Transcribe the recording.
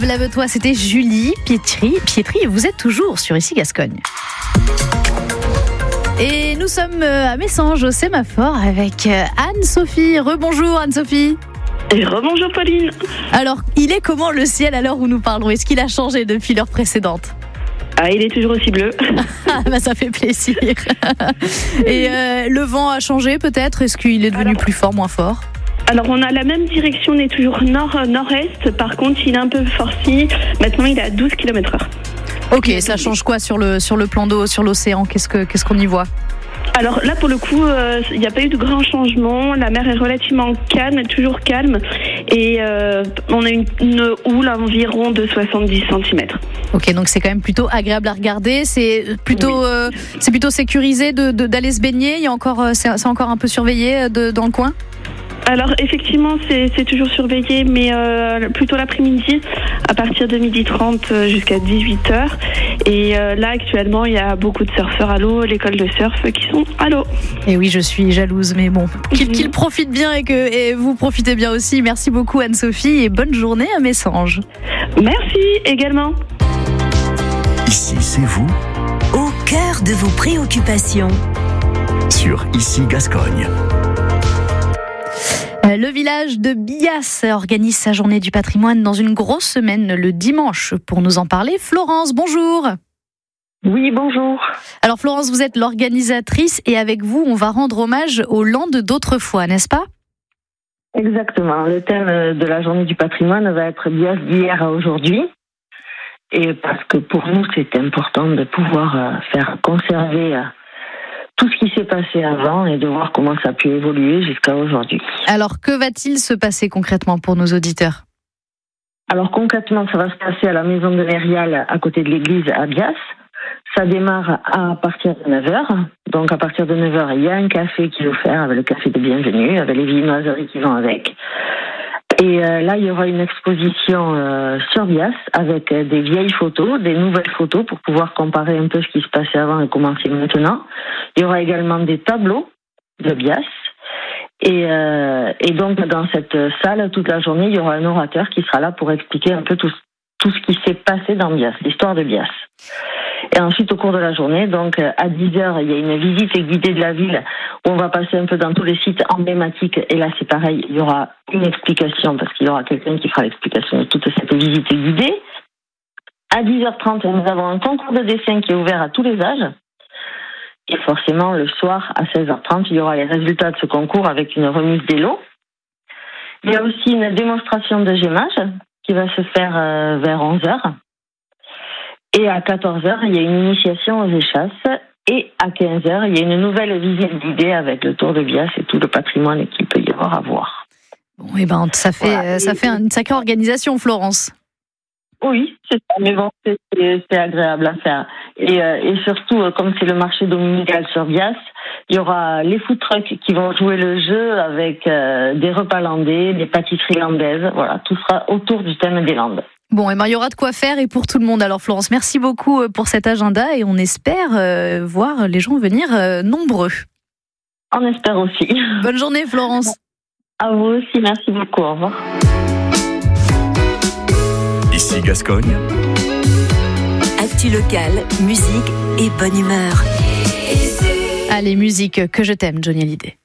Lève-toi, c'était Julie Pietri et vous êtes toujours sur Ici Gascogne. Et nous sommes à Messanges au sémaphore avec Anne-Sophie. Rebonjour Anne-Sophie. Et rebonjour Pauline. Alors, il est comment le ciel à l'heure où nous parlons ? Est-ce qu'il a changé depuis l'heure précédente ? Ah, il est toujours aussi bleu. Ça fait plaisir. Et le vent a changé peut-être ? Est-ce qu'il est devenu plus fort, moins fort ? Alors on a la même direction, on est toujours nord-nord-est. Par contre, il est un peu forci. Maintenant, il est à 12 km/h. Ok, ça change quoi sur le plan d'eau, sur l'océan ? Qu'est-ce qu'on y voit ? Alors là, pour le coup, il n'y a pas eu de grands changements. La mer est relativement calme, toujours calme. Et on a une houle à environ de 70 cm. Ok, donc c'est quand même plutôt agréable à regarder. C'est plutôt sécurisé d'aller se baigner. Il y a encore, c'est encore un peu surveillé dans le coin ? Alors effectivement, c'est toujours surveillé, mais plutôt l'après-midi, à partir de 12h30 jusqu'à 18h. Et là, actuellement, il y a beaucoup de surfeurs à l'eau, l'école de surf qui sont à l'eau. Et oui, je suis jalouse, mais bon, qu'ils profitent bien et vous profitez bien aussi. Merci beaucoup Anne-Sophie et bonne journée à Messanges. Merci également. Ici, c'est vous, au cœur de vos préoccupations. Sur Ici Gascogne. Le village de Bias organise sa journée du patrimoine dans une grosse semaine le dimanche. Pour nous en parler, Florence, bonjour. Oui, bonjour. Alors Florence, vous êtes l'organisatrice et avec vous, on va rendre hommage aux Landes d'autrefois, n'est-ce pas ? Exactement. Le thème de la journée du patrimoine va être Bias d'hier à aujourd'hui. Et parce que pour nous, c'est important de pouvoir faire conserver tout ce qui s'est passé avant et de voir comment ça a pu évoluer jusqu'à aujourd'hui. Alors, que va-t-il se passer concrètement pour nos auditeurs ? Alors, concrètement, ça va se passer à la maison de Mérial, à côté de l'église à Bias. Ça démarre à partir de 9h. Donc, à partir de 9h, il y a un café qui est offert avec le café de bienvenue, avec les viennoiseries qui vont avec. Et là, il y aura une exposition sur Bias avec des vieilles photos, des nouvelles photos pour pouvoir comparer un peu ce qui se passait avant et comment c'est maintenant. Il y aura également des tableaux de Bias. Et donc, dans cette salle, toute la journée, il y aura un orateur qui sera là pour expliquer un peu tout ce qui s'est passé dans Bias, l'histoire de Bias. Et ensuite, au cours de la journée, donc à 10h, il y a une visite guidée de la ville où on va passer un peu dans tous les sites emblématiques. Et là, c'est pareil, il y aura une explication parce qu'il y aura quelqu'un qui fera l'explication de toute cette visite guidée. À 10h30, nous avons un concours de dessin qui est ouvert à tous les âges. Et forcément, le soir, à 16h30, il y aura les résultats de ce concours avec une remise des lots. Il y a aussi une démonstration de gémage qui va se faire vers 11h. Et à 14h, il y a une initiation aux échasses. Et à 15h, il y a une nouvelle visite guidée avec le tour de Bias et tout le patrimoine qu'il peut y avoir à voir. Bon, et ben, ça fait une sacrée organisation, Florence. Oui, c'est ça, mais bon, c'est agréable à faire. Et surtout, comme c'est le marché dominical sur Bias, il y aura les food trucks qui vont jouer le jeu avec des repas landais, des pâtisseries landaises. Voilà, tout sera autour du thème des Landes. Bon, et ben, il y aura de quoi faire et pour tout le monde. Alors Florence, merci beaucoup pour cet agenda et on espère voir les gens venir nombreux. On espère aussi. Bonne journée Florence. À vous aussi, merci beaucoup, au revoir. Ici Gascogne. Actu locale, musique et bonne humeur. Allez, musique, que je t'aime, Johnny Hallyday.